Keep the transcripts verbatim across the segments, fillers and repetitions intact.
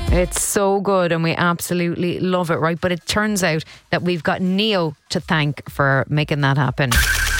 It's so good and we absolutely love it, right? But it turns out that we've got Neo to thank for making that happen.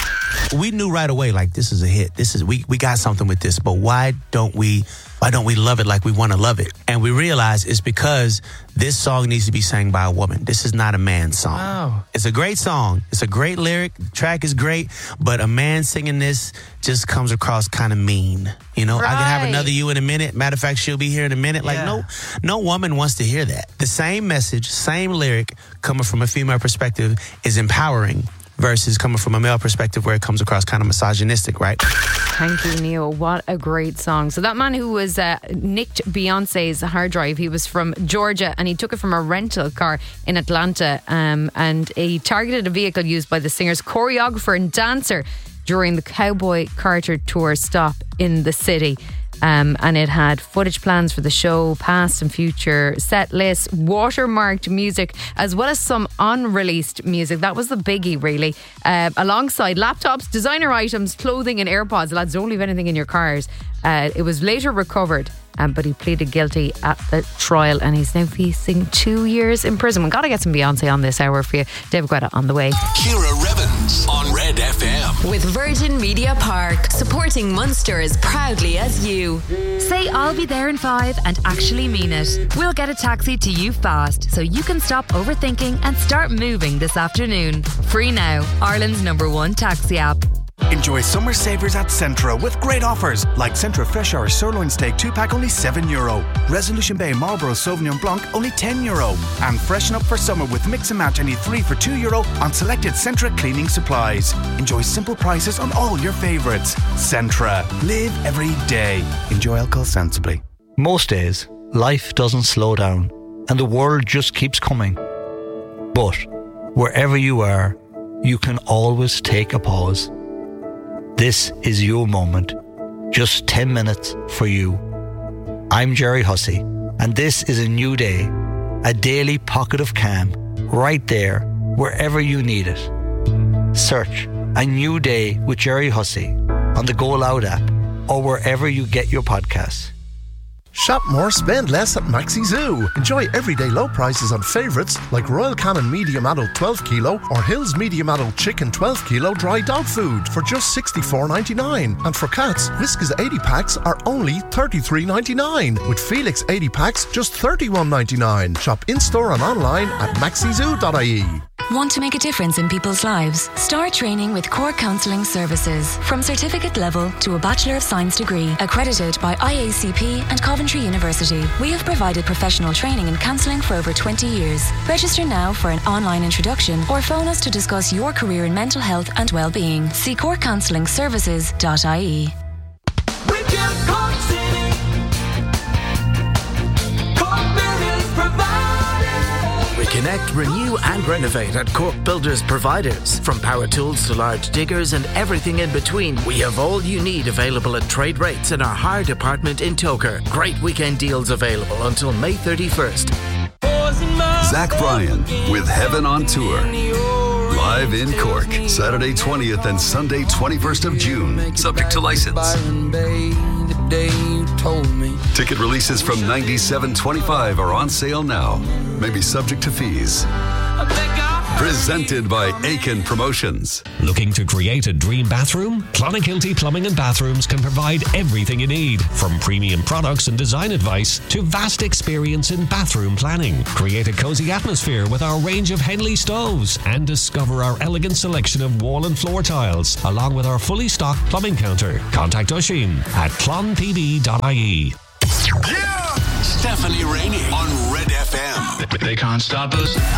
We knew right away, like, this is a hit. This is we we got something with this, but why don't we why don't we love it like we want to love it? And we realized it's because this song needs to be sang by a woman. This is not a man's song. Wow. It's a great song. It's a great lyric. The track is great, but a man singing this just comes across kind of mean. You know, right. I can have another you in a minute. Matter of fact, she'll be here in a minute. Like, Yeah. no, no woman wants to hear that. The same message, same lyric coming from a female perspective is empowering versus coming from a male perspective where it comes across kind of misogynistic, right? Thank you, Neo. What a great song. So that man who was uh, nicked Beyonce's hard drive, he was from Georgia and he took it from a rental car in Atlanta, um, and he targeted a vehicle used by the singer's choreographer and dancer during the Cowboy Carter tour stop in the city. Um, and it had footage plans for the show, past and future set lists, watermarked music, as well as some unreleased music. That was the biggie, really. Uh, alongside laptops, designer items, clothing and AirPods. Lads, don't leave anything in your cars. Uh, it was later recovered, um, but he pleaded guilty at the trial and he's now facing two years in prison. We've got to get some Beyonce on this hour for you. David Guetta on the way. Ciara Revens on Red F M. With Virgin Media Park, supporting Munster as proudly as you. Say I'll be there in five and actually mean it. We'll get a taxi to you fast so you can stop overthinking and start moving this afternoon. Free now, Ireland's number one taxi app. Enjoy summer savers at Centra with great offers like Centra Fresh Hour Sirloin Steak two pack only seven euro, Resolution Bay Marlborough Sauvignon Blanc only ten euro, and freshen up for summer with Mix and Match any three for two euro on selected Centra cleaning supplies. Enjoy simple prices on all your favourites. Centra. Live every day. Enjoy alcohol sensibly. Most days, life doesn't slow down and the world just keeps coming. But wherever you are, you can always take a pause. This is your moment. Just ten minutes for you. I'm Jerry Hussey, and this is a new day, a daily pocket of calm, right there, wherever you need it. Search A New Day with Jerry Hussey on the Go Loud app or wherever you get your podcasts. Shop more, spend less at Maxi Zoo. Enjoy everyday low prices on favourites like Royal Canin Medium Adult twelve kilo or Hills Medium Adult Chicken twelve kilo dry dog food for just sixty-four ninety-nine. And for cats, Whiskas eighty packs are only thirty-three ninety-nine. With Felix eighty packs, just thirty-one ninety-nine. Shop in-store and online at maxi zoo dot I E. Want to make a difference in people's lives? Start training with Core Counselling Services. From certificate level to a Bachelor of Science degree, accredited by I A C P and Coventry University. We have provided professional training in counselling for over twenty years. Register now for an online introduction or phone us to discuss your career in mental health and well-being. See core counselling services dot I E. Connect, renew and renovate at Cork Builders Providers. From power tools to large diggers and everything in between, we have all you need available at trade rates in our hire department in Toker. Great weekend deals available until May thirty-first. Zach Bryan with Heaven on Tour. Live in Cork, Saturday twentieth and Sunday twenty-first of June. Subject to license. Ticket releases from ninety-seven twenty-five are on sale now. Maybe subject to fees. Presented by Aiken Promotions. Looking to create a dream bathroom? Clonakilty Plumbing and Bathrooms can provide everything you need, from premium products and design advice to vast experience in bathroom planning. Create a cozy atmosphere with our range of Henley stoves and discover our elegant selection of wall and floor tiles, along with our fully stocked plumbing counter. Contact Oisin at clon p d dot I E. Yeah! Stephanie Rainey on Red F M. They can't stop us.